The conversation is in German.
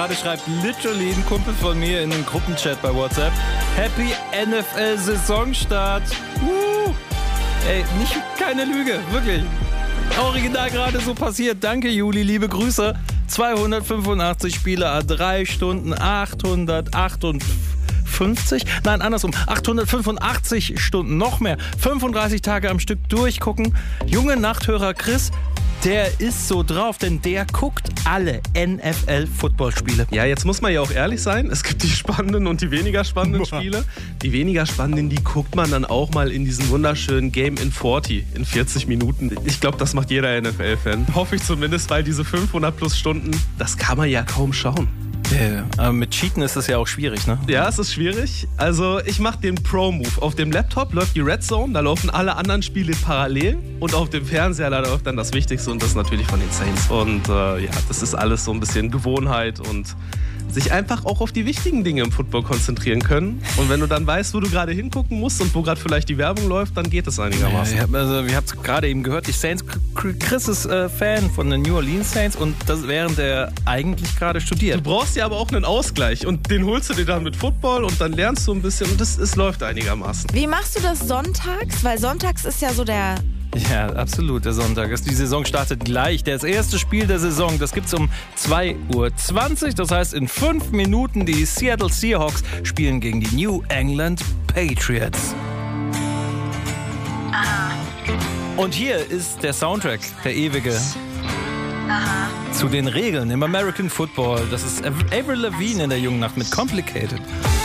Gerade schreibt literally ein Kumpel von mir in einem Gruppenchat bei WhatsApp: Happy NFL-Saisonstart. Ey, keine Lüge, wirklich. Original gerade so passiert. Danke, Juli, liebe Grüße. 285 Spiele, 3 Stunden, 885 Stunden, noch mehr. 35 Tage am Stück durchgucken. Junge Nachthörer Chris, der ist so drauf, denn der guckt alle NFL-Footballspiele. Ja, jetzt muss man ja auch ehrlich sein. Es gibt die spannenden und die weniger spannenden Spiele. Die weniger spannenden, die guckt man dann auch mal in diesen wunderschönen Game in 40, in 40 Minuten. Ich glaube, das macht jeder NFL-Fan. Hoffe ich zumindest, weil diese 500 plus Stunden, das kann man ja kaum schauen. Yeah. Aber mit Cheaten ist es ja auch schwierig, ne? Ja, es ist schwierig. Also ich mache den Pro-Move. Auf dem Laptop läuft die Red Zone, da laufen alle anderen Spiele parallel. Und auf dem Fernseher da läuft dann das Wichtigste und das natürlich von den Saints. Und ja, das ist alles so ein bisschen Gewohnheit und sich einfach auch auf die wichtigen Dinge im Football konzentrieren können. Und wenn du dann weißt, wo du gerade hingucken musst und wo gerade vielleicht die Werbung läuft, dann geht es einigermaßen. Ja, also, wir haben es gerade eben gehört, die Saints, Chris ist Fan von den New Orleans Saints und das während er eigentlich gerade studiert. Du brauchst ja aber auch einen Ausgleich und den holst du dir dann mit Football und dann lernst du ein bisschen und es läuft einigermaßen. Wie machst du das sonntags? Weil sonntags ist ja so der... Ja, absolut, der Sonntag. Die Saison startet gleich. Das erste Spiel der Saison, das gibt's um 2:20 Uhr. Das heißt, in 5 Minuten die Seattle Seahawks spielen gegen die New England Patriots. Aha. Und hier ist der Soundtrack, der ewige. Aha. Zu den Regeln im American Football. Das ist Avril Lavigne in der jungen Nacht mit Complicated.